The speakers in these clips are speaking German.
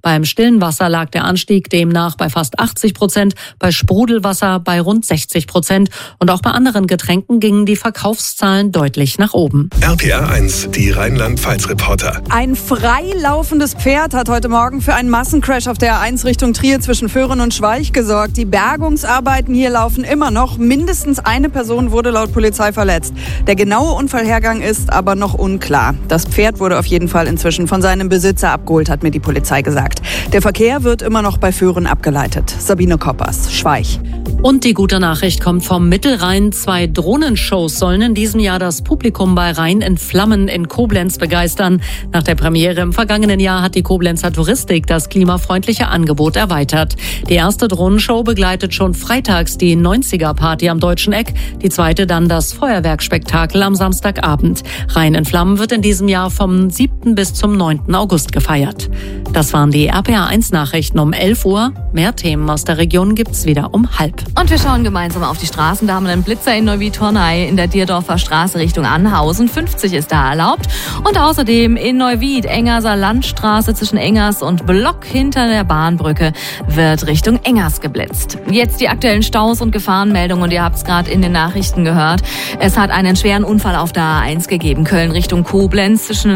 Beim stillen Wasser lag der Anstieg demnach bei fast 80%, bei Sprudelwasser bei rund 60%. Und auch bei anderen Getränken gingen die Verkaufszahlen deutlich nach oben. RPR 1, die Rheinland-Pfalz-Reporter. Ein freilaufendes Pferd hat heute Morgen für einen Massencrash auf der A1 Richtung Trier zwischen Föhren und Schweich gesorgt. Die Bergungsarbeiten hier laufen immer noch. Mindestens eine Person wurde laut Polizei verletzt. Der genaue Unfallhergang ist aber noch unklar. Das Pferd wurde auf jeden Fall inzwischen von seinem Besitzer abgeholt, hat mir die Polizei gesagt. Der Verkehr wird immer noch bei Föhren abgeleitet. Sabine Koppers, Schweich. Und die gute Nachricht kommt vom Mittelrhein. 2 Drohnenshows sollen in diesem Jahr das Publikum bei Rhein in Flammen in Koblenz begeistern. Nach der Premiere im vergangenen Jahr hat die Koblenzer Touristik das klimafreundliche Angebot erweitert. Die erste Drohnenshow begleitet schon freitags die 90er-Party am Deutschen Eck, die zweite dann das Feuerwerkspektakel am Samstagabend. Rhein in Flammen wird in diesem Jahr vom 7. bis zum 9. August gefeiert. Das waren die RPR 1 Nachrichten um 11 Uhr. Mehr Themen aus der Region gibt's wieder um 12:30. Und wir schauen gemeinsam auf die Straßen. Da haben wir einen Blitzer in Neuwied-Tornay in der Dierdorfer Straße Richtung Anhausen. 50 ist da erlaubt. Und außerdem in Neuwied, Engerser Landstraße zwischen Engers und Block hinter der Bahnbrücke wird Richtung Engers geblitzt. Jetzt die aktuellen Staus und Gefahrenmeldungen. Und ihr habt es gerade in den Nachrichten gehört. Es hat einen schweren Unfall auf der A1 gegeben. Köln Richtung Koblenz zwischen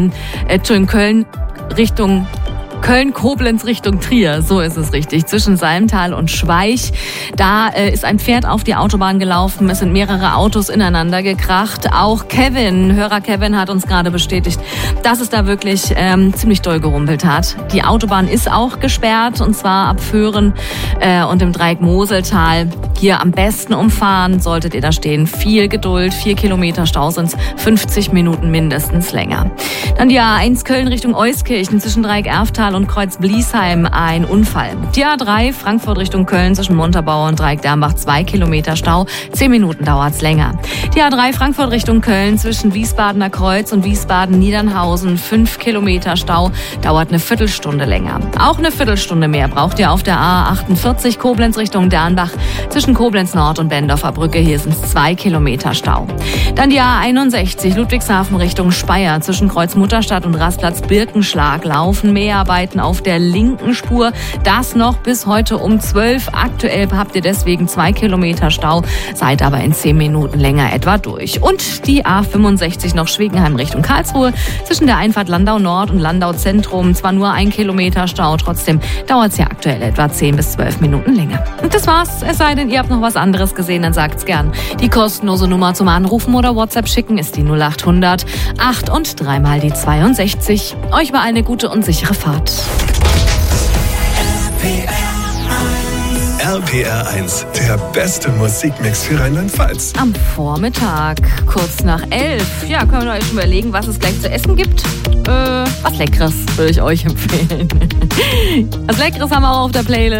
Köln-Koblenz Richtung Trier, so ist es richtig, zwischen Salmtal und Schweich. Da ist ein Pferd auf die Autobahn gelaufen, es sind mehrere Autos ineinander gekracht. Auch Hörer Kevin hat uns gerade bestätigt, dass es da wirklich ziemlich doll gerumpelt hat. Die Autobahn ist auch gesperrt, und zwar ab Föhren und im Dreieck Moseltal. Hier am besten umfahren, solltet ihr da stehen. Viel Geduld, 4 Kilometer Stau sind's, 50 Minuten mindestens länger. Dann die A1 Köln Richtung Euskirchen zwischen Dreieck Erftal und Kreuz Bliesheim ein Unfall. Die A3 Frankfurt Richtung Köln zwischen Montabaur und Dreieck Dambach 2 Kilometer Stau, 10 Minuten dauert's länger. Die A3 Frankfurt Richtung Köln zwischen Wiesbadener Kreuz und Wiesbaden-Niedernhausen 5 Kilometer Stau, dauert eine Viertelstunde länger. Auch eine Viertelstunde mehr braucht ihr auf der A48 Koblenz Richtung Dernbach zwischen Koblenz Nord und Bendorfer Brücke, hier sind es 2 Kilometer Stau. Dann die A61 Ludwigshafen Richtung Speyer zwischen Kreuz Mutterstadt und Rastplatz Birkenschlag laufen Mäharbeiten auf der linken Spur. Das noch bis heute um 12. Aktuell habt ihr deswegen 2 Kilometer Stau, seid aber in 10 Minuten länger etwa durch. Und die A65 noch Schwegenheim Richtung Karlsruhe zwischen der Einfahrt Landau Nord und Landau Zentrum. Zwar nur 1 Kilometer Stau, trotzdem dauert es ja aktuell etwa 10 bis 12 Minuten länger. Und das war's, es sei denn, ihr habt noch was anderes gesehen, dann sagt's gern. Die kostenlose Nummer zum Anrufen oder WhatsApp schicken ist die 0800 8 und 3 mal die 62. Euch war eine gute und sichere Fahrt. RPR 1, der beste Musikmix für Rheinland-Pfalz. Am Vormittag, kurz nach 11. Ja, können wir euch schon überlegen, was es gleich zu essen gibt? Was Leckeres würde ich euch empfehlen. Was Leckeres haben wir auch auf der Playlist.